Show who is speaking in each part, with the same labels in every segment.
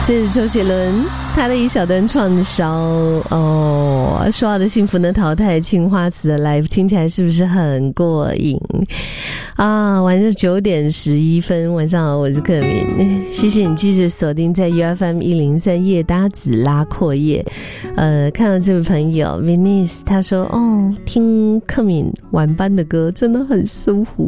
Speaker 1: 这是周杰伦他的一小段创烧哦，说好的幸福能淘汰青花瓷的 live 听起来是不是很过瘾啊？晚上9点11分，晚上好，我是克敏，谢谢你继续锁定在 UFM 103叶搭子拉阔叶。看到这位朋友 Venice 他说哦，听克敏晚班的歌真的很舒服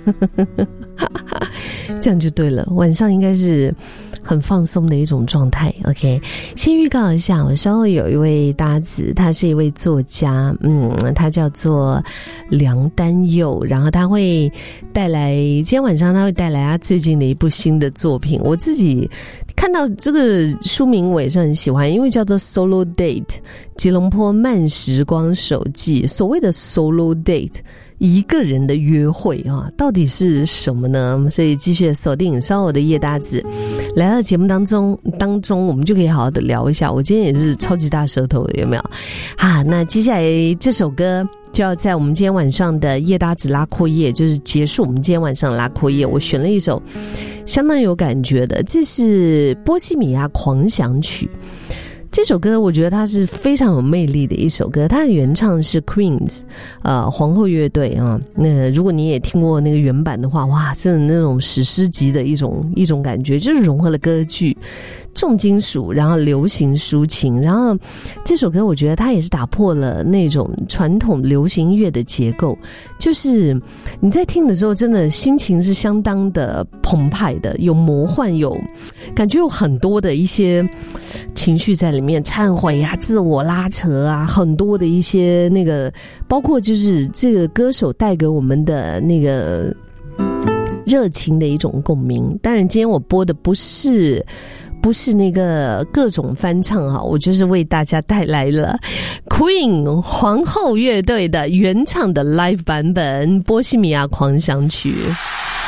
Speaker 1: 这样就对了，晚上应该是很放松的一种状态。 OK， 先预告一下，我稍后有一位搭子，他是一位作家，他叫做梁丹佑，然后他会带来，今天晚上他会带来他最近的一部新的作品。我自己看到这个书名我也是很喜欢，因为叫做 Solo Date 吉隆坡慢时光手记。所谓的 Solo Date，一个人的约会啊，到底是什么呢？所以继续锁定稍后的叶搭子来到节目当中，我们就可以好好的聊一下。我今天也是超级大舌头的，有没有啊？那接下来这首歌就要在我们今天晚上的叶搭子拉阔叶，就是结束我们今天晚上的拉阔叶，我选了一首相当有感觉的，这是波西米亚狂想曲。这首歌我觉得它是非常有魅力的一首歌，它的原唱是 Queens 皇后乐队啊。那如果你也听过那个原版的话，哇，真的那种史诗级的一种感觉，就是融合了歌剧、重金属，然后流行抒情。然后这首歌我觉得它也是打破了那种传统流行音乐的结构，就是你在听的时候真的心情是相当的澎湃的，有魔幻，有感觉，有很多的一些情绪在里面，忏悔啊，自我拉扯啊，很多的一些那个，包括就是这个歌手带给我们的那个热情的一种共鸣。当然今天我播的不是那个各种翻唱哈，我就是为大家带来了 Queen 皇后乐队的原唱的 live 版本《波西米亚狂想曲》。